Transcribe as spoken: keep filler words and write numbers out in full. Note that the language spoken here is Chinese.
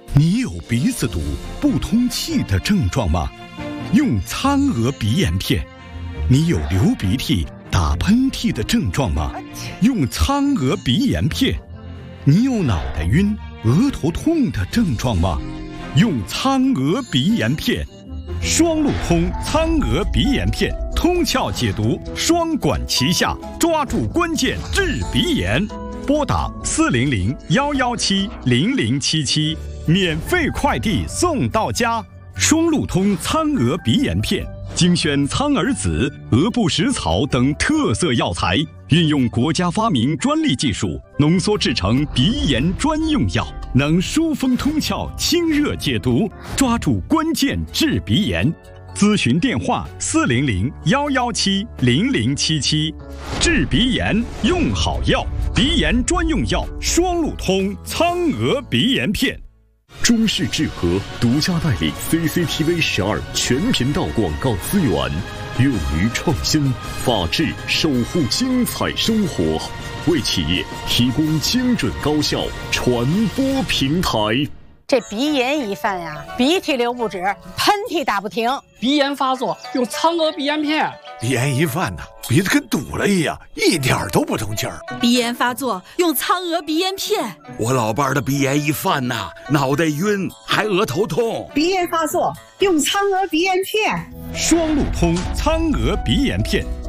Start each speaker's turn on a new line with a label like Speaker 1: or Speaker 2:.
Speaker 1: 你有鼻子堵、不通气的症状吗？用苍鹅鼻炎片。你有流鼻涕、打喷嚏的症状吗？用苍鹅鼻炎片。你有脑袋晕、额头痛的症状吗？用苍鹅鼻炎片。双路通苍鹅鼻炎片，通窍解毒，双管齐下，抓住关键治鼻炎。拨打四零零幺幺七零零七七，免费快递送到家。双路通苍鹅鼻炎片，精选苍耳子、鹅不食草等特色药材，运用国家发明专利技术，浓缩制成鼻炎专用药，能疏风通窍、清热解毒，抓住关键治鼻炎。咨询电话：四零零幺幺七零零七七。治鼻炎用好药，鼻炎专用药双路通苍鹅鼻炎片。
Speaker 2: 中视智和独家代理 C C T V 十二全频道广告资源，勇于创新，法治守护精彩生活，为企业提供精准高效传播平台。
Speaker 3: 这鼻炎一犯呀，鼻涕流不止，喷嚏打不停。
Speaker 4: 鼻炎发作用苍鹅鼻炎片。
Speaker 5: 鼻炎一犯呢，鼻子跟堵了一样，一点都不通气儿。
Speaker 6: 鼻炎发作用苍鹅鼻炎片。
Speaker 7: 我老伴儿的鼻炎一犯呐，脑袋晕，还额头痛。
Speaker 8: 鼻炎发作用苍鹅鼻炎片。
Speaker 1: 双路通苍鹅鼻炎片。